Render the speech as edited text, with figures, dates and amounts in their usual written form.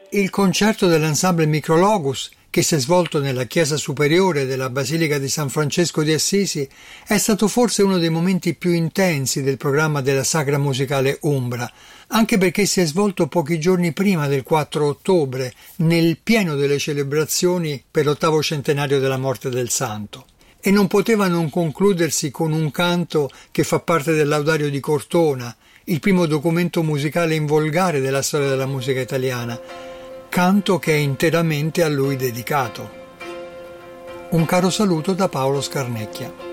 Il concerto dell'ensemble Micrologus, che si è svolto nella chiesa superiore della Basilica di San Francesco di Assisi, è stato forse uno dei momenti più intensi del programma della Sagra Musicale Umbra, anche perché si è svolto pochi giorni prima del 4 ottobre, nel pieno delle celebrazioni per l'8° centenario della morte del santo. E non poteva non concludersi con un canto che fa parte del Laudario di Cortona, il primo documento musicale in volgare della storia della musica italiana, canto che è interamente a lui dedicato. Un caro saluto da Paolo Scarnecchia.